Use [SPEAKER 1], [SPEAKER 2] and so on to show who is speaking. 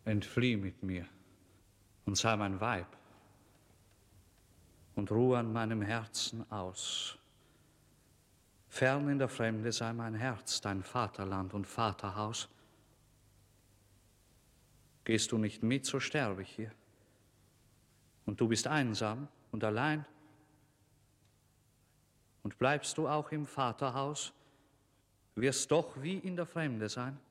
[SPEAKER 1] Entflieh mit mir und sei mein Weib und ruhe an meinem Herzen aus. Fern in der Fremde sei mein Herz, dein Vaterland und Vaterhaus. Gehst du nicht mit, so sterbe ich hier. Und du bist einsam und allein. Und bleibst du auch im Vaterhaus, wirst doch wie in der Fremde sein.